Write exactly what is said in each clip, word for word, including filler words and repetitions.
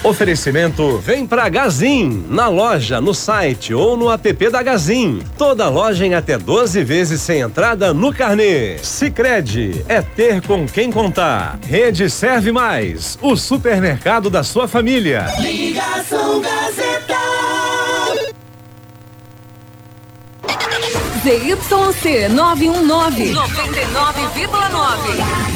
Oferecimento, vem pra Gazin, na loja, no site ou no app da Gazin. Toda loja em até doze vezes sem entrada no carnê. Sicredi, é ter com quem contar. Rede Serve Mais, o supermercado da sua família. Ligação Gazeta. Z Y C nove um nove, noventa e nove vírgula nove.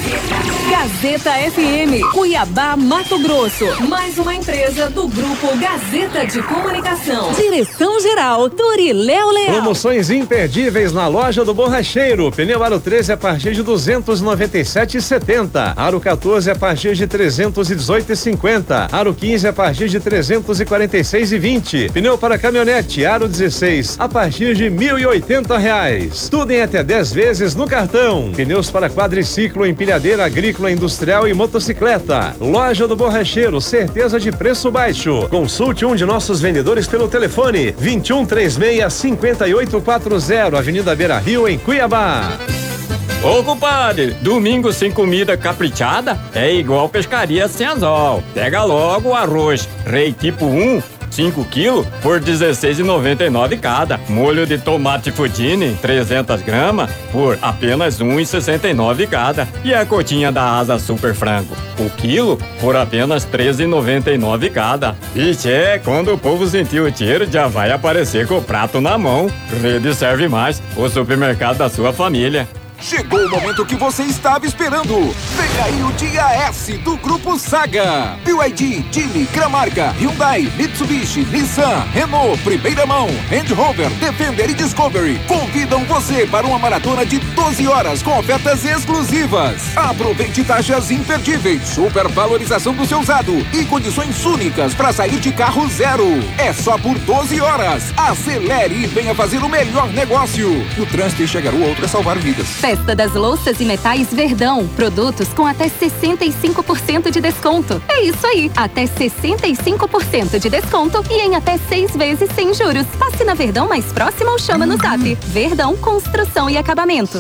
Gazeta F M, Cuiabá, Mato Grosso. Mais uma empresa do Grupo Gazeta de Comunicação. Direção-geral, Doriléo Leal. Promoções imperdíveis na loja do Borracheiro. Pneu Aro treze a partir de duzentos e noventa e sete reais e setenta centavos. Aro quatorze a partir de trezentos e dezoito reais e cinquenta centavos. Aro quinze a partir de trezentos e quarenta e seis reais e vinte centavos. Pneu para caminhonete Aro dezesseis a partir de mil e oitenta reais. Tudo em até dez vezes no cartão. Pneus para quadriciclo, empilhadeira agrícola, industrial e motocicleta. Loja do Borracheiro, certeza de preço baixo. Consulte um de nossos vendedores pelo telefone vinte e um, trinta e seis, cinquenta e oito quarenta, Avenida Beira Rio, em Cuiabá. Ô, compadre, domingo sem comida caprichada é igual pescaria sem anzol. Pega logo o arroz Rei tipo um, cinco quilos por dezesseis reais e noventa e nove cada. Molho de tomate Fudine, trezentas gramas, por apenas um real e sessenta e nove cada. E a cotinha da Asa Super Frango, o quilo por apenas treze reais e noventa e nove cada. E tchê, quando o povo sentir o cheiro, já vai aparecer com o prato na mão. Rede Serve Mais, o supermercado da sua família. Chegou o momento que você estava esperando. Vem aí o Dia S do Grupo Saga. B Y D, Geely, Gramarca, Hyundai, Mitsubishi, Nissan, Renault, Primeira Mão, Land Rover, Defender e Discovery convidam você para uma maratona de doze horas com ofertas exclusivas. Aproveite taxas imperdíveis, supervalorização do seu usado e condições únicas para sair de carro zero. É só por doze horas. Acelere e venha fazer o melhor negócio. No trânsito enxergar o outro é salvar vidas. Festa das Louças e Metais Verdão. Produtos com até sessenta e cinco por cento de desconto. É isso aí, até sessenta e cinco por cento de desconto e em até seis vezes sem juros. Passe na Verdão mais próxima ou chama no Zap. Verdão Construção e Acabamento.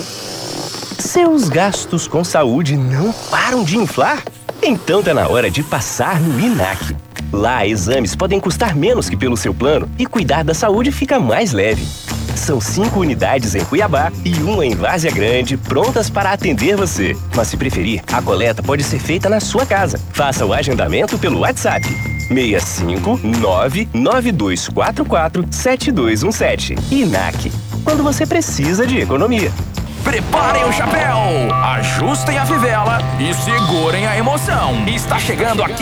Seus gastos com saúde não param de inflar? Então tá na hora de passar no I N A C. Lá, exames podem custar menos que pelo seu plano e cuidar da saúde fica mais leve. São cinco unidades em Cuiabá e uma em Várzea Grande, prontas para atender você. Mas se preferir, a coleta pode ser feita na sua casa. Faça o agendamento pelo WhatsApp seis cinco nove nove dois quatro quatro sete dois um sete. I N A C, quando você precisa de economia. Preparem o chapéu, ajustem a fivela e segurem a emoção. Está chegando aqui